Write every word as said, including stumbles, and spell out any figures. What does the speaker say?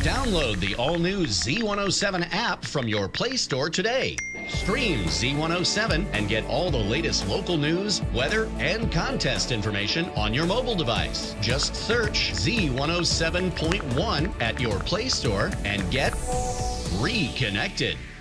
Download the all-new Z one oh seven app from your Play Store today. Stream Z one oh seven and get all the latest local news, weather, and contest information on your mobile device. Just search Z one oh seven point one at your Play Store and get reconnected.